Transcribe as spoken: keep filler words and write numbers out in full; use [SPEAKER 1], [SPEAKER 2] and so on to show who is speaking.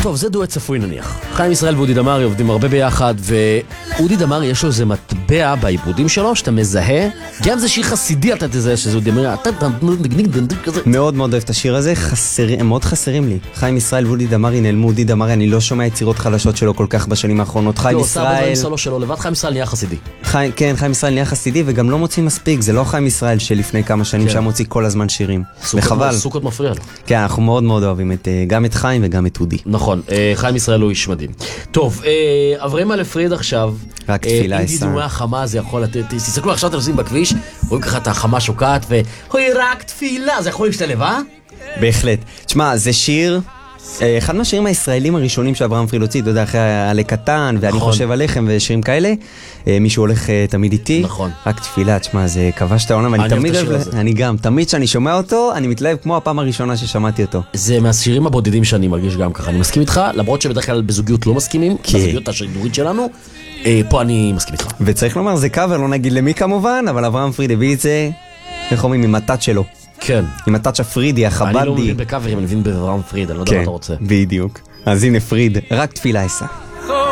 [SPEAKER 1] טוב, זה דואט צפוי נניח. חיים ישראל ואודי דמארי עובדים הרבה ביחד, ואודי דמארי יש לו איזה מטבע בעיבודים שלו, שאתה מזהה, גם זה שיר חסידי אתה תזהה שזה אודי דמארי, אתה כזה.
[SPEAKER 2] מאוד מאוד אוהב את השיר הזה, הם מאוד חסרים לי. חיים ישראל ואודי דמארי נעלמו, אודי דמארי, אני לא שומע יצירות חלשות שלו כל כך בשנים האחרונות. חיים ישראל...
[SPEAKER 1] לבד חיים ישראל נהיה חסידי.
[SPEAKER 2] כן, חיים ישראל נהיה חסידי, וגם לא מוציא מספיק, זה לא חיים ישראל שלפני כמה שנים שם מוציא כל הזמן שירים. וחבל.
[SPEAKER 1] סוכות מפריע לו.
[SPEAKER 2] כן, אנחנו מאוד מאוד אוהבים גם את חיים וגם את אודי.
[SPEAKER 1] נכון, חיים ישראל הוא איש מדהים. טוב, עברים על הפריד עכשיו.
[SPEAKER 2] רק תפילה
[SPEAKER 1] אם דידומי החמה זה יכול לתת, תסתכלו עכשיו אתם עושים בכביש, רואים ככה את החמה שוקעת, והוי רק תפילה, זה יכול להשתלב, אה?
[SPEAKER 2] בהחלט. תשמע, זה שיר, אחד מהשירים הישראלים הראשונים שאברהם פריד הוציא, אתה יודע, אחרי עלי קטן, ואני חושב עליכם ושירים כאלה, מישהו הולך תמיד איתי.
[SPEAKER 1] נכון.
[SPEAKER 2] רק תפילה, תשמע, זה כבש את העולם, אני תמיד, אני גם, תמיד שאני שומע אותו, אני מתלהב כמו הפעם הראשונה ששמעתי אותו.
[SPEAKER 1] זה מהשירים הבודדים שאני מרגיש גם ככה, אני מסכים איתך, למרות שבדרך כלל בזוגיות לא מסכימים, בזוגיות השידורית שלנו, פה אני מסכים איתך.
[SPEAKER 2] וצריך לומר, זה קאבר, לא נגיד למי כמובן, אבל אברהם פריד הביא את זה, איך אומרים, עם הטאץ' שלו.
[SPEAKER 1] כן.
[SPEAKER 2] עם הטאץ' הפרידי, החבדי.
[SPEAKER 1] אני לא מבין בקאברים, אני מבין באברהם פריד, אני לא יודע מה אתה רוצה.
[SPEAKER 2] בדיוק. אז הנה פריד, רק תפילה עשה.